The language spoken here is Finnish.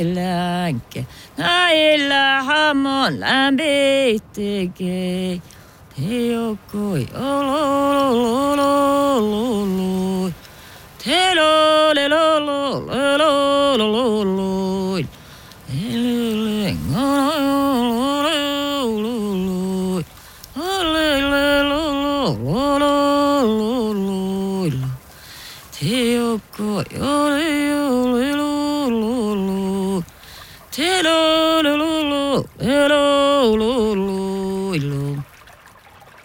länke. Näillä hammon lämpitekee. Te jokoi ololololololoi. Te lolelololololoi. Elelengololololoi. Olelelolololoi. Te jokoi olololololoi. Te lolelolololoi.